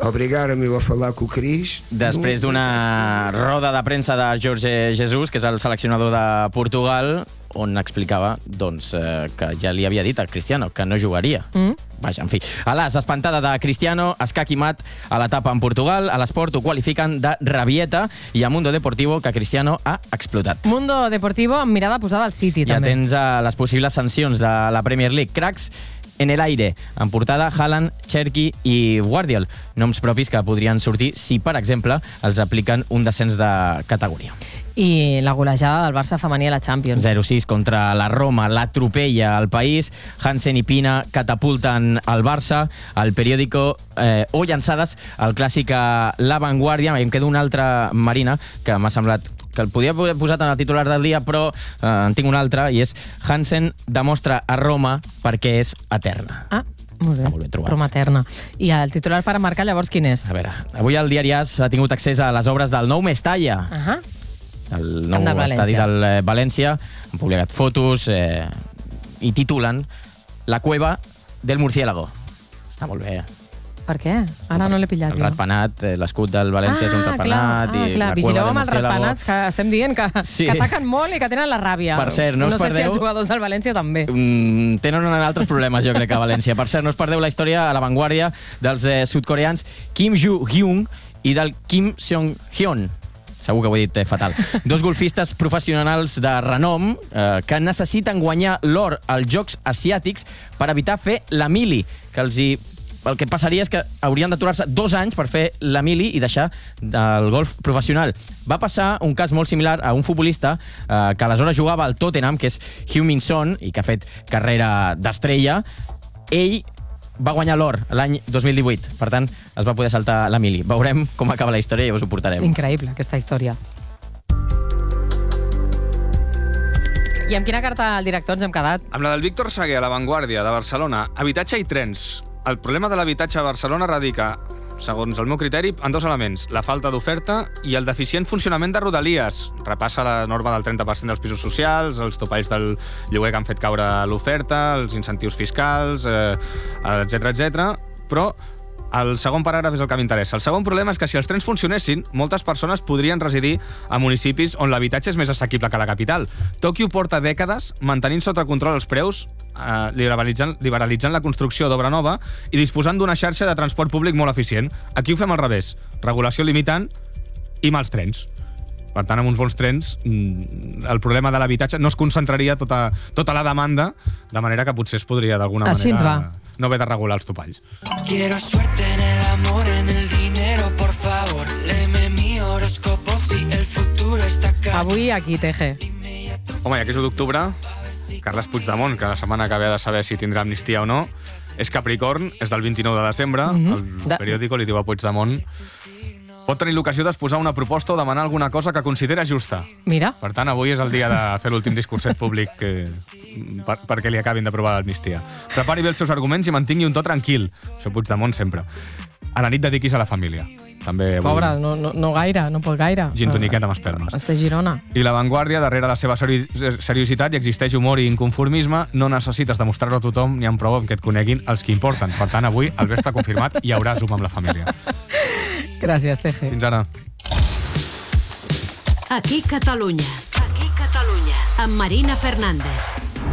obrigaram-me a falar com o Cris. Després d'una roda de premsa de Jorge Jesus, que és el seleccionador de Portugal, on explicava que ja li havia dit a Cristiano que no jugaria. Vaja, en fi. A l'as, espantada de Cristiano, escac i mat a l'etapa en Portugal. A l'esport ho qualifiquen de rabieta i a Mundo Deportivo que Cristiano ha explotat. Mundo Deportivo amb mirada posada al City, també. I atents a les possibles sancions de la Premier League. Cracs en el aire. En portada, Haaland, Cherki i Guardiol. Noms propis que podrien sortir si, per exemple, els apliquen un descens de categoria. I la golejada del Barça femení a la Champions. 0-6 contra la Roma, l'atropella al país. Hansen i Pina catapulten el Barça. El periòdico o llançades, el clàssic a La Vanguardia. Em queda una altra, Marina, que m'ha semblat que el podia haver posat en el titular del dia, però en tinc una altra, i és Hansen demostra a Roma perquè és eterna. Molt bé. Està molt ben trobat. Roma eterna. I el titular per emmarcar, llavors, quin és? A veure, avui el diari AS ha tingut accés a les obres del nou Mestalla. El nou estadi del València. Han publicat fotos i titulen La cueva del murciélago. Està molt bé. Per què? Ara no l'he pillat. El ratpenat, l'escut del València és un ratpenat. Clar. Vigileu amb els ratpenats, que estem dient que ataquen molt i que tenen la ràbia. Per cert, no us perdeu... No sé si els jugadors del València també. Tenen altres problemes, jo crec, a València. Per cert, no us perdeu la història a La Vanguardia dels sudcoreans Kim Joo-hyun i del Kim Seong-hyun. Segur que ho he dit fatal. Dos golfistes professionals de renom que necessiten guanyar l'or als Jocs Asiàtics per evitar fer la mili, que el que passaria és que haurien d'aturar-se 2 anys per fer la mili i deixar el golf professional. Va passar un cas molt similar a un futbolista que aleshores jugava al Tottenham, que és Heung-min Son, i que ha fet carrera d'estrella. Ell va guanyar l'or l'any 2018, per tant es va poder saltar la mili. Veurem com acaba la història i us ho portarem. Increïble, aquesta història. I amb quina carta al director ens hem quedat? Amb la del Víctor Saguer, a La Vanguardia, de Barcelona. Habitatge i trens. El problema de l'habitatge a Barcelona radica, segons el meu criteri, en 2 elements: la falta d'oferta i el deficient funcionament de Rodalies. Repassa la norma del 30% dels pisos socials, els topalls del lloguer que han fet caure l'oferta, els incentius fiscals, etc. Però el segon paràgraf és el que m'interessa. El segon problema és que si els trens funcionessin, moltes persones podrien residir a municipis on l'habitatge és més assequible que a la capital. Tòquio porta dècades mantenint sota control els preus, liberalitzant la construcció d'obra nova i disposant d'una xarxa de transport públic molt eficient. Aquí ho fem al revés. Regulació limitant i mals trens. Per tant, amb uns bons trens, el problema de l'habitatge no es concentraria tota la demanda, de manera que potser es podria, d'alguna manera, no haver de regular els topalls. Quiero suerte en el amor, en el dinero, por favor. Léeme mi horóscopo si el futuro está acá. Avui aquí, Teje. Home, ja que és 1 d'octubre, Carles Puigdemont, que la setmana que ve ha de saber si tindrà amnistia o no, és Capricorn, és del 29 de desembre, el periòdico li diu a Puigdemont: pot tenir l'ocasió d'exposar una proposta o demanar alguna cosa que considera justa. Mira. Per tant, avui és el dia de fer l'últim discurset públic perquè li acabin d'aprovar l'amnistia. Prepari bé els seus arguments i mantingui un to tranquil. Això Puigdemont sempre. A la nit dediquis a la família. També avui... Pobre, no gaire, no pot gaire. Gin toniquet amb espelmes. Està a Girona. I La Vanguardia, darrere la seva seriositat hi existeix humor i inconformisme. No necessites demostrar-ho a tothom, n'hi ha prou amb que et coneguin els que importen. Per tant, avui, al vespre confirmat, hi haurà Zoom amb la família. Gràcies, Teje. Fins ara. Aquí Catalunya. Aquí Catalunya. Amb Marina Fernández.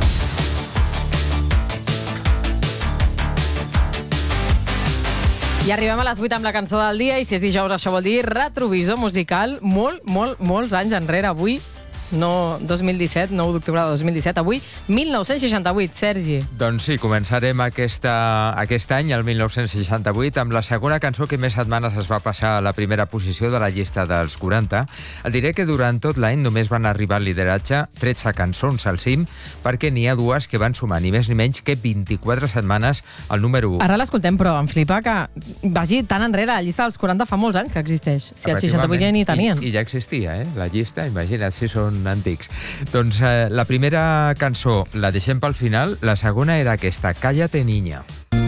I arribem a les 8 amb la cançó del dia, i si és dijous això vol dir retrovisor musical molts anys enrere. Avui, no 2017, 9 d'octubre de 2017, avui 1968, Sergi. Doncs sí, començarem aquest any, el 1968, amb la segona cançó que més setmanes es va passar a la primera posició de la llista dels 40. Et diré que durant tot l'any només van arribar al lideratge 13 cançons al cim, perquè n'hi ha 2 que van sumar ni més ni menys que 24 setmanes al número 1. Ara l'escoltem, però em flipa que vagi tan enrere. La llista dels 40 fa molts anys que existeix. Si el 68 ja ni tenien. I ja existia, la llista, imagina't si són antics. Doncs la primera cançó la deixem pel final, la segona era aquesta, Cállate, niña.